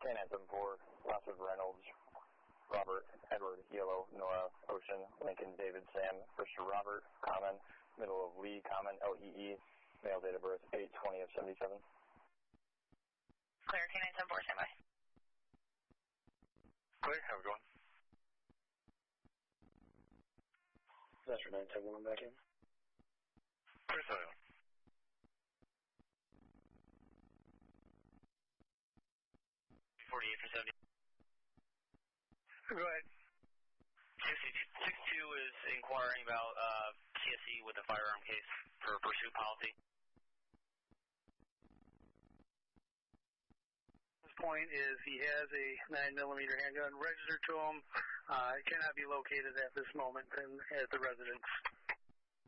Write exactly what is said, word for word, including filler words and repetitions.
nine seven four, last of Reynolds, Robert, Edward, Yellow, Nora, Ocean, Lincoln, David, Sam, first to Robert, Common, middle of Lee, Common, L E E, male date of birth, eight twenty of seventy-seven. Clear, K nine seven four, stand by. Clear, have a good one. Master nine seven one back in. Clear, seven. forty-eight for seventy. Go ahead. six two is inquiring about uh, C S E with a firearm case for pursuit policy. His point is he has a nine millimeter handgun registered to him. Uh, it cannot be located at this moment in, at the residence.